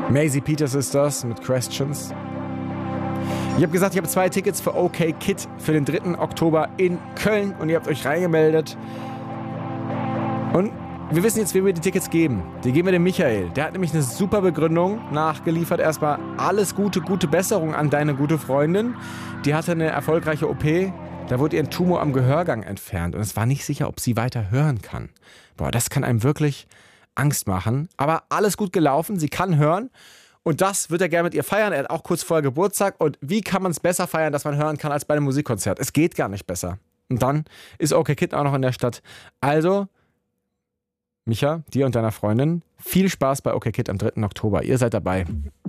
Maisie Peters ist das mit Questions. Ich habe gesagt, ich habe 2 Tickets für OK Kid für den 3. Oktober in Köln und ihr habt euch reingemeldet. Und wir wissen jetzt, wie wir die Tickets geben. Die geben wir dem Michael. Der hat nämlich eine super Begründung nachgeliefert. Erstmal alles Gute, gute Besserung an deine gute Freundin. Die hatte eine erfolgreiche OP. Da wurde ihr ein Tumor am Gehörgang entfernt. Und es war nicht sicher, ob sie weiter hören kann. Boah, das kann einem wirklich Angst machen. Aber alles gut gelaufen. Sie kann hören. Und das wird er gerne mit ihr feiern. Er hat auch kurz vorher Geburtstag. Und wie kann man es besser feiern, dass man hören kann, als bei einem Musikkonzert? Es geht gar nicht besser. Und dann ist OK Kid auch noch in der Stadt. Also, Micha, dir und deiner Freundin, viel Spaß bei OK Kid am 3. Oktober. Ihr seid dabei.